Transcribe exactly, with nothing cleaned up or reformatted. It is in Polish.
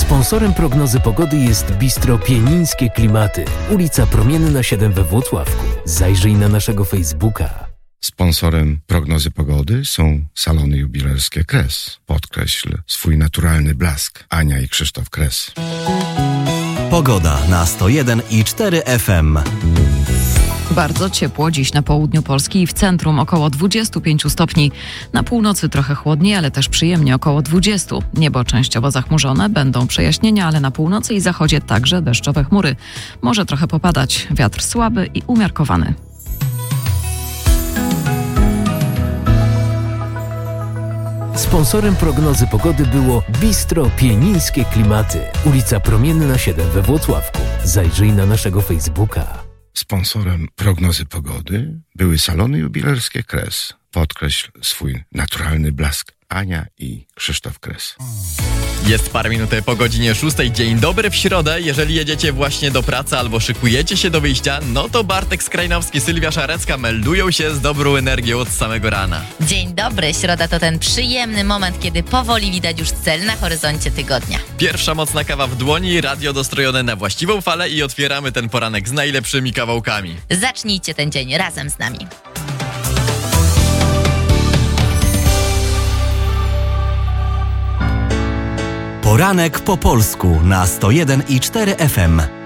Sponsorem prognozy pogody jest Bistro Pienińskie Klimaty, ulica Promienna siedem we Włocławku. Zajrzyj na naszego Facebooka. Sponsorem prognozy pogody są salony jubilerskie Kres. Podkreśl swój naturalny blask. Ania i Krzysztof Kres. Pogoda na sto jeden i cztery F M. Bardzo ciepło dziś na południu Polski i w centrum około dwadzieścia pięć stopni. Na północy trochę chłodniej, ale też przyjemnie około dwadzieścia. Niebo częściowo zachmurzone, będą przejaśnienia, ale na północy i zachodzie także deszczowe chmury. Może trochę popadać, wiatr słaby i umiarkowany. Sponsorem prognozy pogody było Bistro Pienińskie Klimaty, ulica Promienna siedem we Włocławku. Zajrzyj na naszego Facebooka. Sponsorem prognozy pogody były salony jubilerskie Kres. Podkreśl swój naturalny blask. Ania i Krzysztof Kres. Jest parę minut po godzinie szóstej. Dzień dobry w środę. Jeżeli jedziecie właśnie do pracy albo szykujecie się do wyjścia, no to Bartek Skrajnowski, Sylwia Szarecka meldują się z dobrą energią od samego rana. Dzień dobry. Środa to ten przyjemny moment, kiedy powoli widać już cel na horyzoncie tygodnia. Pierwsza mocna kawa w dłoni, radio dostrojone na właściwą falę i otwieramy ten poranek z najlepszymi kawałkami. Zacznijcie ten dzień razem z nami. Poranek po polsku na sto jeden i cztery F M.